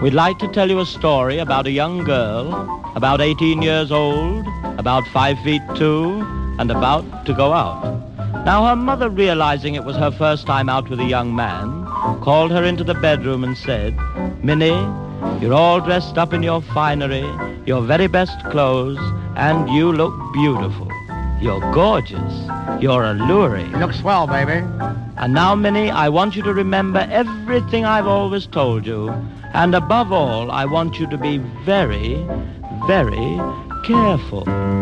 We'd like to tell you a story about a young girl, about 18 years old, about 5 feet 2, and about to go out. Now, her mother, realizing it was her first time out with a young man, called her into the bedroom and said, "Minnie, you're all dressed up in your finery, your very best clothes, and you look beautiful. You're gorgeous. You're alluring. You look swell, baby. And now, Minnie, I want you to remember everything I've always told you. And above all, I want you to be very, very careful."